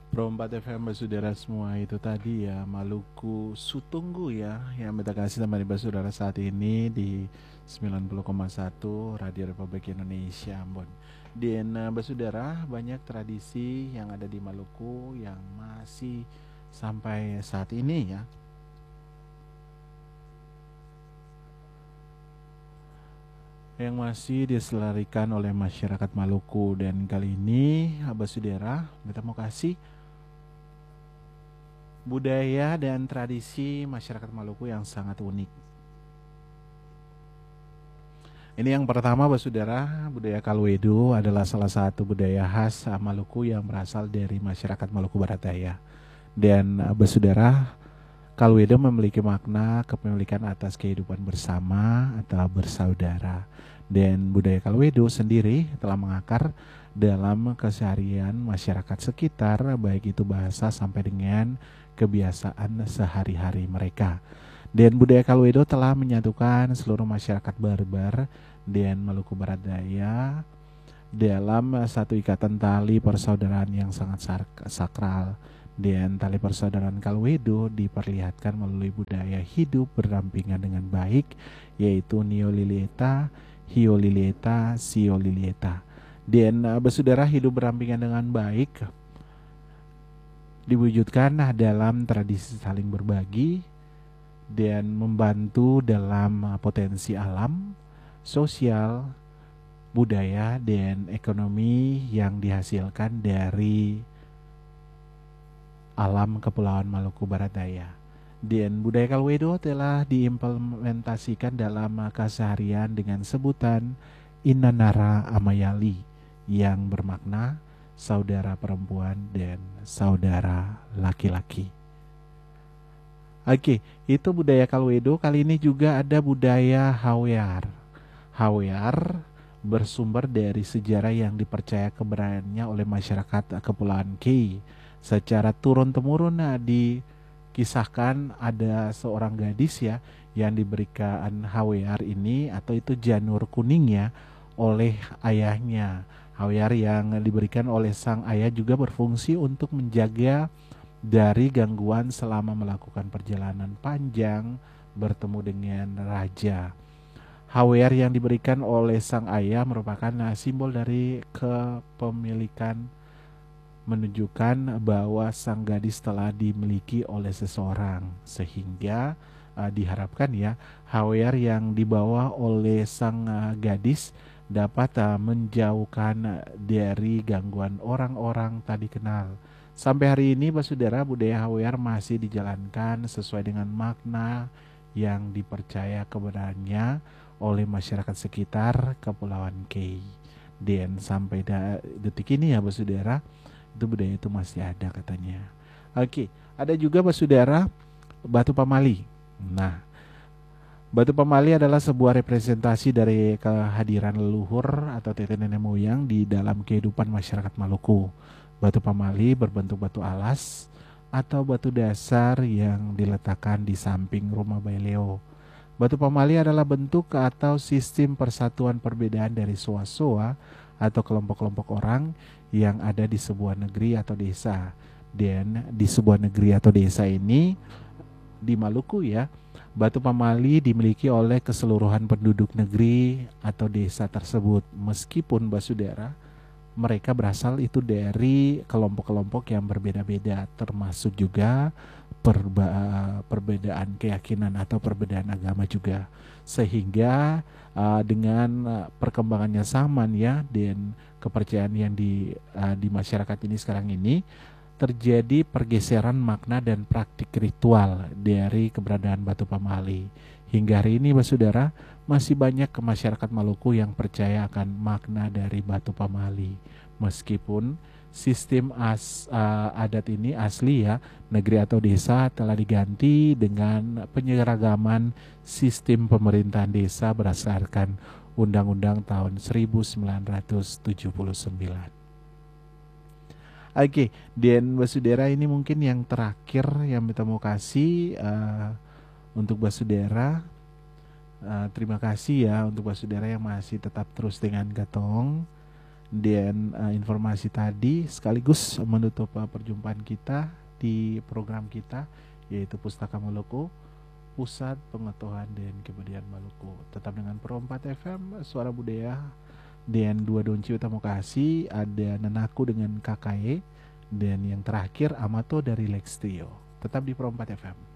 Pro 4 FM Basudara semua itu tadi ya Maluku Sutunggu ya yang kita kasih teman Basudara saat ini di 90,1 Radio Republik Indonesia Ambon. Dan Basudara banyak tradisi yang ada di Maluku yang masih sampai saat ini ya. Yang masih diselarikan oleh masyarakat Maluku. Dan kali ini Basudara kita mau kasih budaya dan tradisi masyarakat Maluku yang sangat unik. Ini yang pertama Basudara, budaya Kalwedo adalah salah satu budaya khas Maluku yang berasal dari masyarakat Maluku Barat Daya. Dan Basudara, Kalwedo memiliki makna kepemilikan atas kehidupan bersama atau bersaudara. Dan budaya Kalwedo sendiri telah mengakar dalam keseharian masyarakat sekitar, baik itu bahasa sampai dengan kebiasaan sehari-hari mereka. Dan budaya Kalwedo telah menyatukan seluruh masyarakat Barbar dan Maluku Barat Daya dalam satu ikatan tali persaudaraan yang sangat sakral. Dan tali persaudaraan Kalwedo diperlihatkan melalui budaya hidup berdampingan dengan baik, yaitu Neolilieta, Hiolilieta, Siolilieta. Dan bersaudara hidup berdampingan dengan baik diwujudkan dalam tradisi saling berbagi dan membantu dalam potensi alam, sosial, budaya, dan ekonomi yang dihasilkan dari alam Kepulauan Maluku Barat Daya. Dan budaya Kalwedo telah diimplementasikan dalam keseharian dengan sebutan Inanara Amayali yang bermakna saudara perempuan dan saudara laki-laki. Oke, itu budaya Kalwedo. Kali ini juga ada budaya Hawear. Hawear bersumber dari sejarah yang dipercaya keberadaannya oleh masyarakat Kepulauan Kei. Secara turun-temurun dikisahkan ada seorang gadis ya yang diberikan Hawear ini atau itu janur kuning ya oleh ayahnya. Hawear yang diberikan oleh sang ayah juga berfungsi untuk menjaga dari gangguan selama melakukan perjalanan panjang bertemu dengan raja. Hawear yang diberikan oleh sang ayah merupakan simbol dari kepemilikan, menunjukkan bahwa sang gadis telah dimiliki oleh seseorang, sehingga diharapkan ya Hawear yang dibawa oleh sang gadis dapat menjauhkan dari gangguan orang-orang tak dikenal. Sampai hari ini Basudara, budaya Hawear masih dijalankan sesuai dengan makna yang dipercaya keberadaannya oleh masyarakat sekitar Kepulauan Kei. Dan sampai detik ini ya Basudara, itu budaya itu masih ada katanya. Oke, ada juga Basudara batu pamali. Nah, batu pamali adalah sebuah representasi dari kehadiran leluhur atau tete nenek moyang di dalam kehidupan masyarakat Maluku. Batu pamali berbentuk batu alas atau batu dasar yang diletakkan di samping rumah Baileo. Batu pamali adalah bentuk atau sistem persatuan perbedaan dari soa-soa atau kelompok-kelompok orang yang ada di sebuah negeri atau desa. Dan di sebuah negeri atau desa ini di Maluku ya, batu pamali dimiliki oleh keseluruhan penduduk negeri atau desa tersebut. Meskipun Basudara, mereka berasal itu dari kelompok-kelompok yang berbeda-beda, termasuk juga perbedaan keyakinan atau perbedaan agama juga. Sehingga dengan perkembangannya zaman ya dan kepercayaan yang di masyarakat ini sekarang ini terjadi pergeseran makna dan praktik ritual dari keberadaan batu pamali. Hingga hari ini Basudara, masih banyak ke masyarakat Maluku yang percaya akan makna dari batu pamali. Meskipun sistem adat ini asli ya, negeri atau desa telah diganti dengan penyeragaman sistem pemerintahan desa berdasarkan Undang-Undang tahun 1979. Oke, dan Basudara ini mungkin yang terakhir yang kita mau kasih untuk Basudara. Terima kasih ya untuk Basudara yang masih tetap terus dengan Gatong. Dan informasi tadi sekaligus menutup perjumpaan kita di program kita, yaitu Pustaka Maluku, Pusat Pengetahuan dan Kebudayaan Maluku. Tetap dengan Pro 4 FM, Suara Budaya, dan dua Donci Utama Kasih, ada Nanaku dengan KKE, dan yang terakhir Amato dari Lex Trio. Tetap di Pro 4 FM.